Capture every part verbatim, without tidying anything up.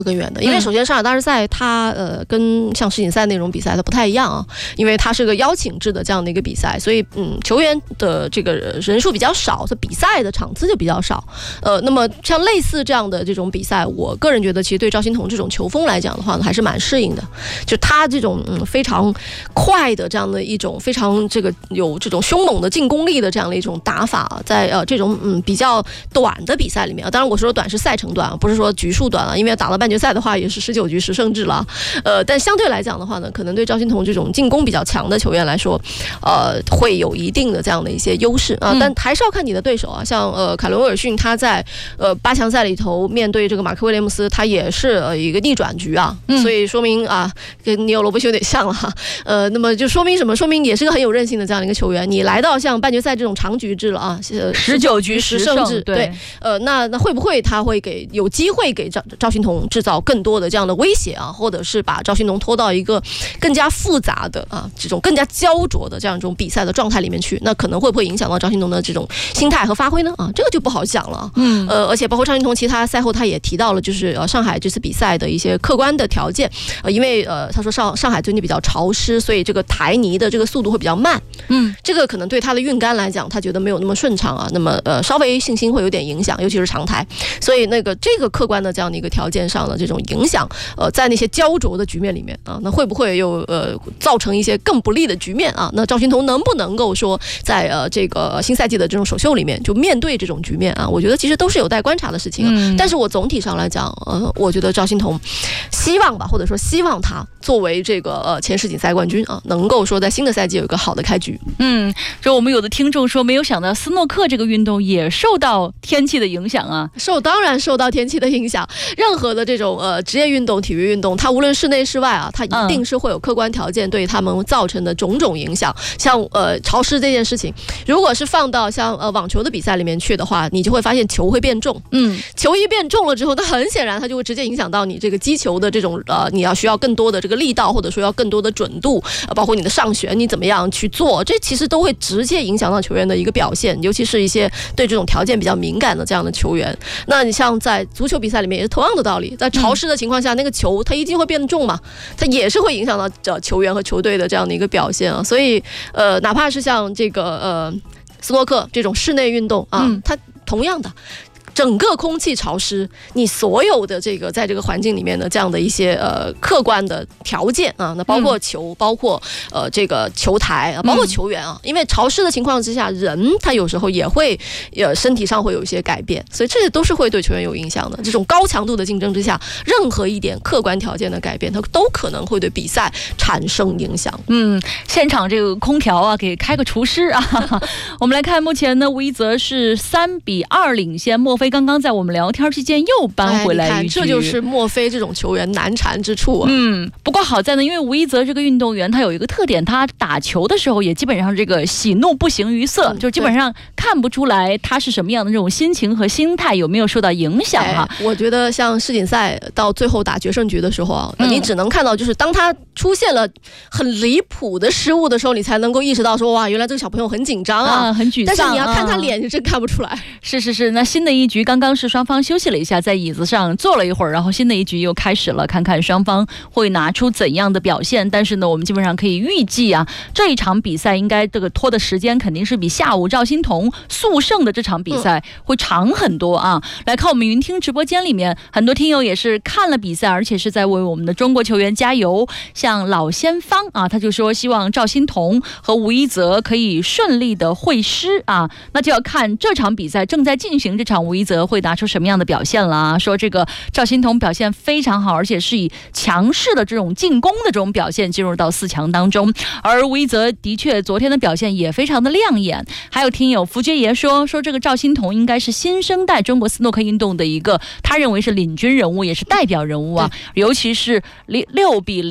更远的，因为首先上海大师赛它呃跟像世锦赛那种比赛它不太一样啊，因为它是个邀请制的这样的一个比赛，所以嗯球员的这个人数比较少，所以比赛的场次就比较少。呃，那么像类似这样的这种比赛，我个人觉得其实对赵心童这种球风来讲的话呢，还是蛮适应的。就他这种嗯非常快的这样的一种非常这个有这种凶猛的进攻力的这样的一种打法，在呃这种嗯比较短的比赛里面，当然我说短是赛程短，不是说局数短了，因为打了半决赛的话也是十九局十胜制了，呃，但相对来讲的话呢，可能对赵心童这种进攻比较强的球员来说，呃，会有一定的这样的一些优势啊，但还是要看你的对手啊，像呃凯伦威尔逊他在呃八强赛里头面对这个马克威廉姆斯，他也是呃一个逆转局啊，所以说明啊跟尼欧罗伯西有点像了哈，呃，那么就说明什么？说明也是个很有韧性的这样的一个球员。你来到像半决赛这种长局制了啊， 十九局十胜制， 对，呃，那那会不会他会给有机会给赵赵心童制造更多的这样的威胁啊，或者是把赵心童拖到一个更加复杂的啊这种更加焦灼的这样一种比赛的状态里面去？那可能会不会影响到赵心童的这种心态和发挥呢？啊，这个就不好讲了。嗯，呃，而且包括赵心童，其他赛后他也提到了，就是呃上海这次比赛的一些客观的条件，呃，因为呃他说上上海最近比较潮湿，所以这个台泥的这个速度会比较慢。嗯，这个可能对他的运杆来讲，他觉得没有那么顺畅啊，那么呃稍微信心会有点影响，尤其是长台。所以那个这个客观的这样的一个条件上的这种影响，呃，在那些焦灼的局面里面啊，那会不会又呃造成一些更不利的局面啊？那赵心童能不能够说在呃这个新赛季的这种首秀里面就面对这种局面啊？我觉得其实都是有待观察的事情啊。嗯、但是我总体上来讲，呃，我觉得赵心童希望吧，或者说希望他作为这个呃前世锦赛冠军啊，能够说在新的赛季有一个好的开局。 嗯，就我们有的听众说，没有想到斯诺克这个运动也受到天气的影响啊。 受当然受到天气的影响，任何的这种呃职业运动、体育运动，它无论室内室外啊，它一定是会有客观条件对他们造成的种种影响。像呃潮湿这件事情，如果是放到像呃网球的比赛里面去的话，你就会发现球会变重。嗯，球一变重了之后，那很显然它就会直接影响到你这个击球的这种呃，你要需要更多的这个力道，或者说要更多的准度，呃、包括你的上旋你怎么样去做，这其实都会直接影响到球员的一个表现，尤其是一些对这种条件比较敏感的这样的球员。那你像在足球比赛里面也是同样的道理，在潮湿的情况下，那个球它一定会变重嘛，它也是会影响到球员和球队的这样的一个表现啊。所以呃，哪怕是像这个呃斯诺克这种室内运动啊，它同样的。整个空气潮湿，你所有的这个在这个环境里面的这样的一些呃客观的条件啊，那包括球，嗯、包括呃这个球台，包括球员啊，因为潮湿的情况之下，人他有时候也会呃身体上会有一些改变，所以这些都是会对球员有影响的。这种高强度的竞争之下，任何一点客观条件的改变，它都可能会对比赛产生影响。 嗯，现场这个空调啊，给开个除湿啊。我们来看，目前呢，吴一泽是三比二领先。莫非刚刚在我们聊天之间又扳回来一局， 哎、这就是莫非这种球员难缠之处啊。 嗯，不过好在呢，因为吴一泽这个运动员他有一个特点，他打球的时候也基本上这个喜怒不形于色，嗯、就基本上看不出来他是什么样的这种心情和心态有没有受到影响哈、啊哎。我觉得像世锦赛到最后打决胜局的时候啊，嗯、你只能看到就是当他出现了很离谱的失误的时候，你才能够意识到说哇，原来这个小朋友很紧张啊， 啊很沮丧。 但是你要看他脸，你真看不出来。 是是是，那新的一局刚刚是双方休息了一下，在椅子上坐了一会儿，然后新的一局又开始了，看看双方会拿出怎样的表现。但是呢，我们基本上可以预计啊，这一场比赛应该这个拖的时间肯定是比下午赵心童速胜的这场比赛会长很多啊。嗯、来看我们云听直播间里面，很多听友也是看了比赛，而且是在为我们的中国球员加油。像老先方啊，他就说希望赵心童和吴一泽可以顺利的会师啊，那就要看这场比赛正在进行，这场吴一泽会拿出什么样的表现了啊。说这个赵心童表现非常好，而且是以强势的这种进攻的这种表现进入到四强当中，而吴一泽的确昨天的表现也非常的亮眼。还有听友福爵爷说说这个赵心童应该是新生代中国斯诺克运动的一个他认为是领军人物，也是代表人物啊，尤其是六比零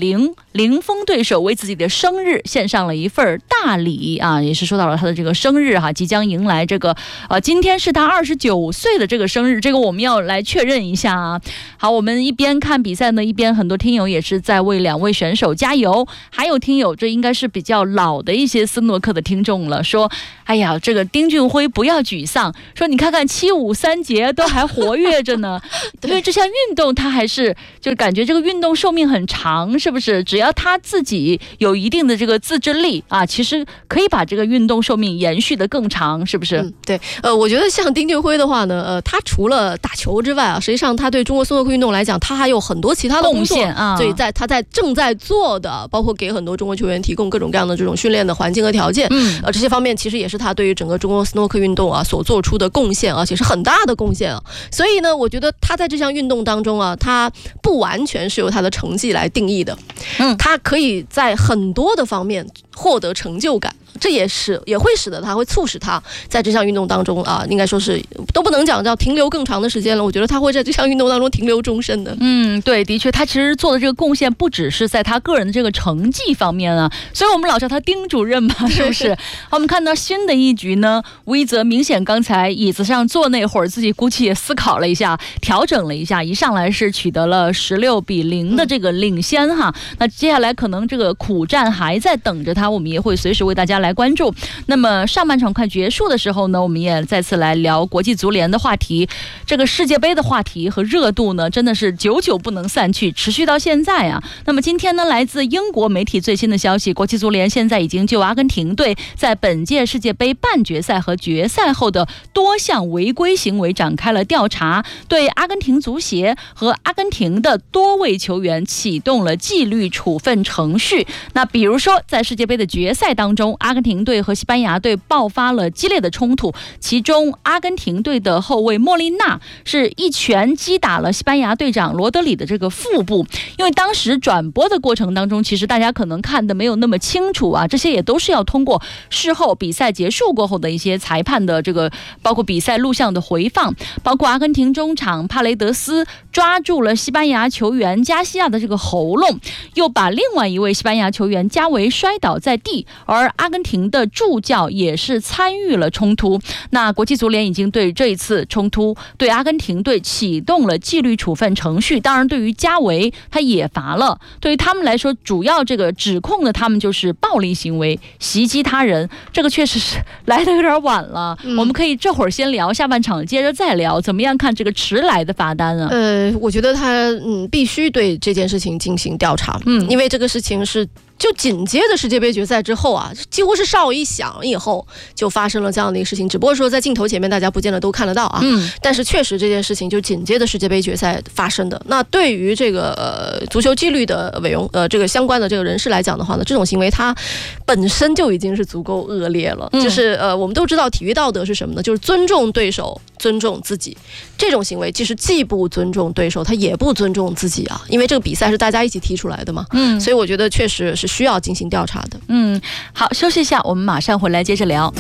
零封对手为自己的生日献上了一份大礼啊，也是说到了他的这个生日哈、啊，即将迎来这个呃，今天是他二十九岁的这个生日，这个我们要来确认一下啊。好，我们一边看比赛呢，一边很多听友也是在为两位选手加油。还有听友，这应该是比较老的一些斯诺克的听众了，说，哎呀，这个丁俊晖不要沮丧，说你看看七五三节都还活跃着呢，因为这项运动它还是就感觉这个运动寿命很长，是不是？只要他自己有一定的这个自制力啊，其实可以把这个运动寿命延续的更长，是不是？ 嗯，对，呃，我觉得像丁俊晖的话呢，呃，他除了打球之外啊，实际上他对中国斯诺克运动来讲，他还有很多其他的贡献啊，所以在他在正在做的，包括给很多中国球员提供各种各样的这种训练的环境和条件，嗯，呃，这些方面其实也是他对于整个中国斯诺克运动啊所做出的贡献，而且是很大的贡献啊。所以呢，我觉得他在这项运动当中啊，他不完全是由他的成绩来定义的，嗯，他可以在很多的方面获得成就感。这也是也会使得他会促使他在这项运动当中啊，应该说是都不能讲叫停留更长的时间了。我觉得他会在这项运动当中停留终身的。 嗯，对，的确，他其实做的这个贡献不只是在他个人的这个成绩方面啊，所以我们老叫他丁主任嘛，是不是？好，我们看到新的一局呢，吴一泽明显刚才椅子上坐那会儿，自己估计也思考了一下，调整了一下，一上来是取得了十六比零的这个领先哈。嗯、那接下来可能这个苦战还在等着他，我们也会随时为大家来关注。那么上半场快结束的时候呢，我们也再次来聊国际足联的话题。这个世界杯的话题和热度呢，真的是久久不能散去，持续到现在啊。那么今天呢，来自英国媒体最新的消息，国际足联现在已经就阿根廷队在本届世界杯半决赛和决赛后的多项违规行为展开了调查，对阿根廷足协和阿根廷的多位球员启动了纪律处分程序。那比如说在世界杯的决赛当中，阿根廷队和西班牙队爆发了激烈的冲突，其中阿根廷队的后卫莫利纳是一拳击打了西班牙队长罗德里的这个腹部。因为当时转播的过程当中，其实大家可能看的没有那么清楚啊，这些也都是要通过事后比赛结束过后的一些裁判的这个包括比赛录像的回放，包括阿根廷中场帕雷德斯抓住了西班牙球员加西亚的这个喉咙，又把另外一位西班牙球员加维摔倒在地，而阿根廷的助教也是参与了冲突。那国际足联已经对这一次冲突对阿根廷队启动了纪律处分程序，当然对于加维他也罚了。对于他们来说，主要这个指控的他们就是暴力行为，袭击他人，这个确实是来得有点晚了、嗯、我们可以这会儿先聊，下半场接着再聊，怎么样看这个迟来的罚单啊？ 呃，我觉得他嗯必须对这件事情进行调查，嗯，因为这个事情是就紧接着世界杯决赛之后啊，几乎是哨一响以后就发生了这样的一个事情，只不过说在镜头前面大家不见得都看得到啊，嗯，但是确实这件事情就紧接着世界杯决赛发生的。那对于这个呃足球纪律的委员呃这个相关的这个人士来讲的话呢，这种行为它本身就已经是足够恶劣了，嗯、就是呃我们都知道体育道德是什么呢？就是尊重对手，尊重自己。这种行为其实既不尊重对手，他也不尊重自己啊，因为这个比赛是大家一起踢出来的嘛，嗯，所以我觉得确实是需要进行调查的。 嗯，好，休息一下，我们马上回来接着聊。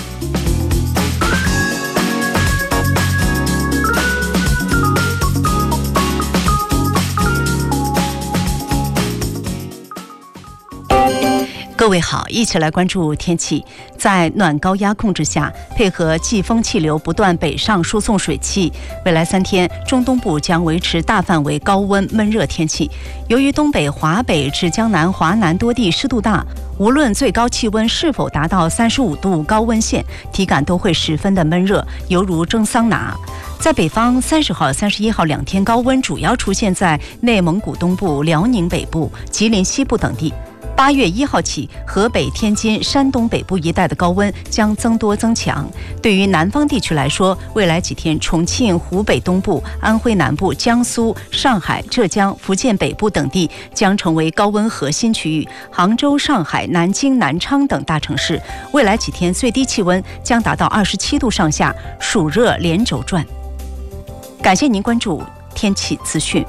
各位好，一起来关注天气。在暖高压控制下，配合季风气流不断北上输送水汽，未来三天中东部将维持大范围高温闷热天气。由于东北、华北至江南、华南多地湿度大，无论最高气温是否达到三十五度高温线，体感都会十分的闷热，犹如蒸桑拿。在北方，三十号、三十一号两天高温主要出现在内蒙古东部、辽宁北部、吉林西部等地。八月一号起，河北、天津、山东北部一带的高温将增多增强。对于南方地区来说，未来几天，重庆、湖北东部、安徽南部、江苏、上海、浙江、福建北部等地将成为高温核心区域。杭州、上海、南京、南昌等大城市，未来几天最低气温将达到二十七度上下，暑热连轴转。感谢您关注天气资讯。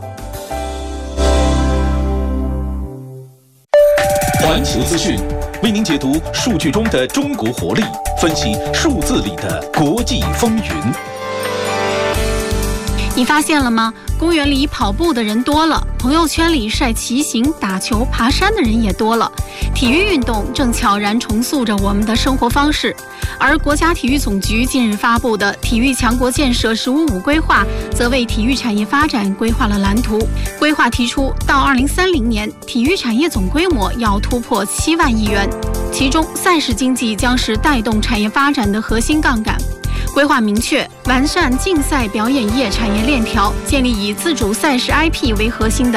环球资讯为您解读数据中的中国活力，分析数字里的国际风云。 你发现了吗？公园里跑步的人多了，朋友圈里晒骑行、打球、爬山的人也多了。体育运动正悄然重塑着我们的生活方式。而国家体育总局近日发布的《体育强国建设“十五五”规划》，则为体育产业发展规划了蓝图。规划提出，到二零三零年，体育产业总规模要突破七万亿元，其中赛事经济将是带动产业发展的核心杠杆。规划明确完善竞赛表演业产业链条，建立以自主赛事 I P 为核心的